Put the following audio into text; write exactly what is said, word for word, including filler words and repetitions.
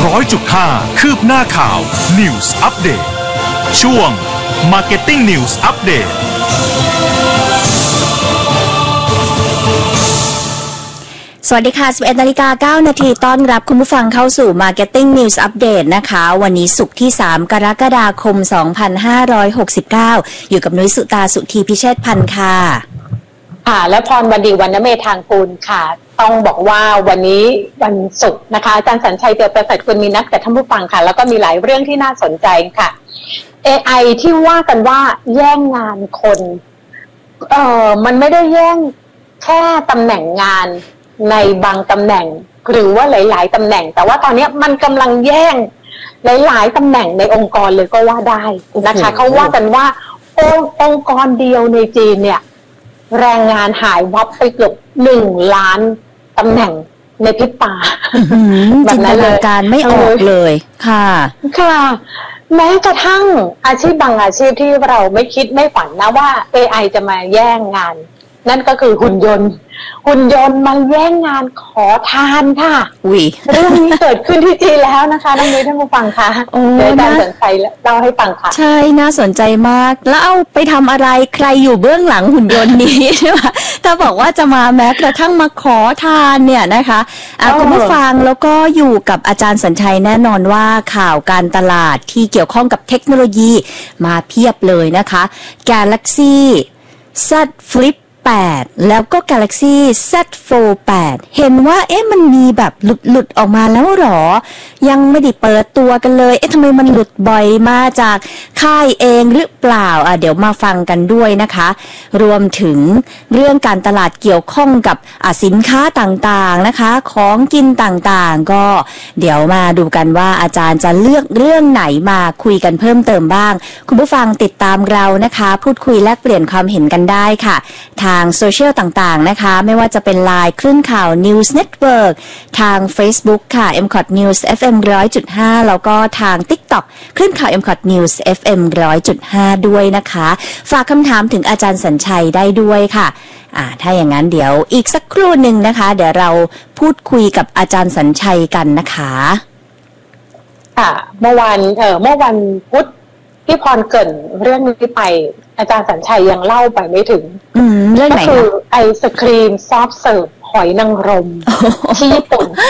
ร้อยจุดห้าคืบหน้าข่าว News Update ช่วง Marketing News Update สวัสดีค่ะ สิบเอ็ดนาฬิกาเก้านาทีต้อนรับคุณผู้ฟังเข้าสู่ Marketing News Update นะคะวันนี้ศุกร์ที่สามกรกฎาคมสองพันห้าร้อยหกสิบเก้าอยู่กับนุ้ยสุตาสุธีพิเชษพันธ์ค่ะค่ะและพรวดีวรรณเมธางกูลค่ะต้องบอกว่าวันนี้วันศุกร์นะคะอาจารย์สัญชัยเตียวประเสริฐกุลมีนัดกับท่านผู้ฟังค่ะแล้วก็มีหลายเรื่องที่น่าสนใจค่ะ เอ ไอ ที่ว่ากันว่าแย่งงานคนเอ่อมันไม่ได้แย่งแค่ตำแหน่งงานในบางตำแหน่งหรือว่าหลายๆตำแหน่งแต่ว่าตอนนี้มันกำลังแย่งหลายๆตำแหน่งในองค์กรเลยก็ว่าได้นะคะเขาว่ากันว่าองค์องค์กรเดียวในจีนเนี่ยแรงงานหายวับไปเกือบหนึ่งล้านตำแหน่งในพริบตาจินตนาการไม่ออกเลยค่ะค่ะแม้กระทั่งอาชีพบางอาชีพที่เราไม่คิดไม่ฝันนะว่า เอ ไอ จะมาแย่งงานนั่นก็คือหุ่นยนต์หุ่นยนต์มาแย่งงานขอทานค่ะอุ้ยเรื่องนี้เกิดขึ้นที่จีนแล้วนะคะน้องนุ้ยท่านผู้ฟังคะเดี๋ยวอาจารย์สนใจเล่าให้ฟังค่ะใช่น่าสนใจมากแล้วเอาไปทำอะไรใครอยู่เบื้องหลังหุ่นยนต์นี้ใช่ไหมถ้าบอกว่าจะมาแม้กระทั่งมาขอทานเนี่ยนะคะะคุณผู้ฟังแล้วก็อยู่กับอาจารย์สัญชัยแน่นอนว่าข่าวการตลาดที่เกี่ยวข้องกับเทคโนโลยีมาเพียบเลยนะคะ Galaxy Z Flipแปดแล้วก็ Galaxy แซด โฟร์ แปดเห็นว่าเอ๊ะมันมีแบบหลุดหลุดออกมาแล้วหรอยังไม่ได้เปิดตัวกันเลยเอ๊ะทำไมมันหลุดบ่อยมาจากค่ายเองหรือเปล่าอ่ะเดี๋ยวมาฟังกันด้วยนะคะรวมถึงเรื่องการตลาดเกี่ยวข้องกับอ่ะสินค้าต่างๆนะคะของกินต่างๆก็เดี๋ยวมาดูกันว่าอาจารย์จะเลือกเรื่องไหนมาคุยกันเพิ่มเติมบ้างคุณผู้ฟังติดตามเรานะคะพูดคุยแลกเปลี่ยนความเห็นกันได้ค่ะทางโซเชียลต่างๆนะคะไม่ว่าจะเป็น ไลน์ คลื่นข่าว News Network ทาง Facebook ค่ะ เอ็ม คอท News เอฟ เอ็ม หนึ่งร้อยจุดห้า แล้วก็ทาง TikTok คลื่นข่าว เอ็ม คอท News เอฟ เอ็ม หนึ่งร้อยจุดห้า ด้วยนะคะฝากคำถามถึงอาจารย์สัญชัยได้ด้วยค่ะอ่าถ้าอย่างนั้นเดี๋ยวอีกสักครู่หนึ่งนะคะเดี๋ยวเราพูดคุยกับอาจารย์สัญชัยกันนะคะค่ะเมื่อวันเอ่อเมื่อวันพุธที่พรเกริ่นเรื่องนี้ไปอาจารย์สัญชัยยังเล่าไปไม่ถึงเรื่องไหนก็คือไอศครีมซอฟต์เสิร์ฟหอยนางรมที่ญี่ปุ่น